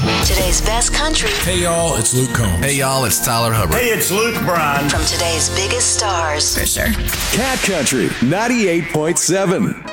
Today's best country. Hey y'all, it's Luke Combs. Hey y'all, it's Tyler Hubbard. Hey, it's Luke Bryan. From today's biggest stars. Fisher. Cat Country 98.7.